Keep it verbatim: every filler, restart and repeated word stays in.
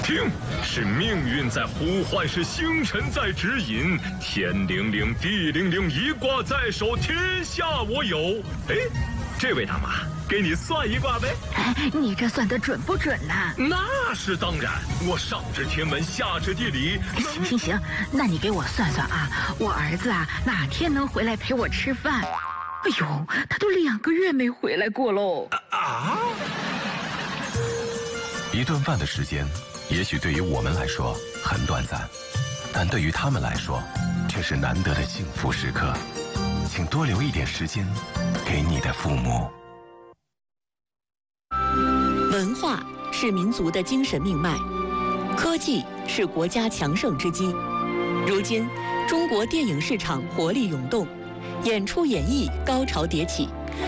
听，是命运在呼唤，是星辰在指引。天灵灵，地灵灵，一卦在手，天下我有。哎，这位大妈，给你算一卦呗。 哎，你这算的准不准呢？ 那是当然，我上知天文，下知地理。 行行行，那你给我算算啊，我儿子啊哪天能回来陪我吃饭？哎呦，他都两个月没回来过喽。 啊！ 一顿饭的时间，也许对于我们来说很短暂，但对于他们来说，却是难得的幸福时刻。请多留一点时间给你的父母。 文化是民族的精神命脉，科技是国家强盛之基。如今，中国电影市场活力涌动，演出演艺高潮迭起。